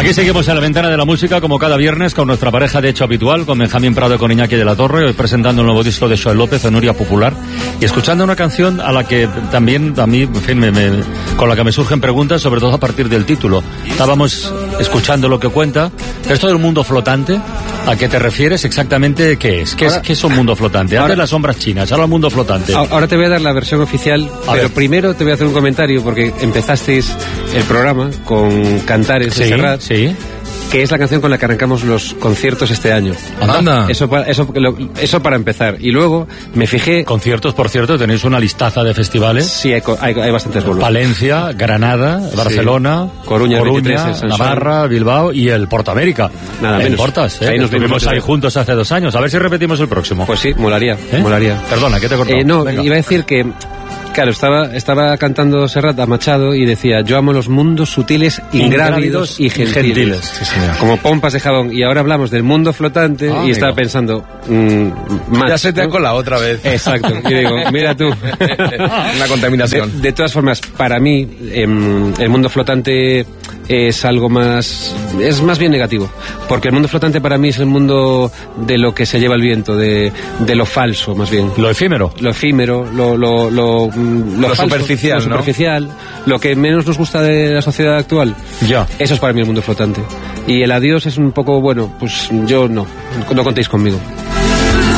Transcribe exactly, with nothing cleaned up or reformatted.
Aquí seguimos en la ventana de la música, como cada viernes, con nuestra pareja de hecho habitual, con Benjamín Prado y con Iñaki de la Torre, hoy presentando un nuevo disco de Xoel López, Onuria Popular, y escuchando una canción a la que también, a mí, en fin, me, me, con la que me surgen preguntas, sobre todo a partir del título. Estábamos escuchando lo que cuenta. ¿Esto del mundo flotante? ¿A qué te refieres exactamente? ¿Qué es? ¿Qué, ahora, es, ¿qué es un mundo flotante? Antes las sombras chinas, ahora el mundo flotante. Ahora te voy a dar la versión oficial, a pero ver. Primero te voy a hacer un comentario, porque empezasteis el programa con Cantares de sí, Serrat, sí. que es la canción con la que arrancamos los conciertos este año. Anda. Eso, eso, eso para empezar. Y luego me fijé... Conciertos, por cierto, tenéis una listaza de festivales. Sí, hay, hay, hay bastantes bolos. Valencia, Granada, Barcelona, sí. Coruña, Coruña veintitrés, Navarra, Bilbao y el Portamérica. Nada menos. En Portas, ¿eh? Ahí nos estuvimos ahí juntos hace dos años. A ver si repetimos el próximo. Pues sí, molaría, ¿Eh? molaría. Perdona, ¿qué te he cortado? Eh, no, Venga. Iba a decir que... Claro, estaba, estaba cantando Serrat a Machado y decía: yo amo los mundos sutiles, ingrávidos, ingrávidos y gentiles. Y gentiles. Sí, señor. Como pompas de jabón. Y ahora hablamos del mundo flotante ah, y amigo. Estaba pensando... Mmm, match, ya se te ¿no? ha colado otra vez. Exacto. Y digo, mira tú. Una contaminación. De, de todas formas, para mí, eh, el mundo flotante es algo más... es más bien negativo. Porque el mundo flotante para mí es el mundo de lo que se lleva el viento, de, de lo falso, más bien. Lo efímero. Lo efímero, lo... lo, lo Lo, lo falso, superficial, lo superficial, ¿no? Lo que menos nos gusta de la sociedad actual. Ya. Eso es para mí el mundo flotante. Y el adiós es un poco, bueno, pues yo no, no contéis conmigo.